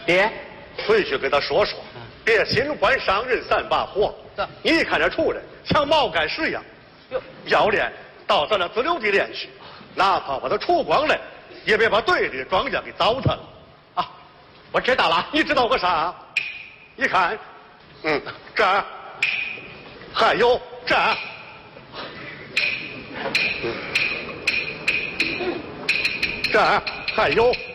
爹， 回去跟他说说，别新官上任三把火。你看这出来像毛干石一样，要练到咱那自留地练去，哪怕把他除光了，也别把队里的庄稼给糟蹋了。啊，我知道了，你知道个啥？你看，这儿还有这儿，这儿还有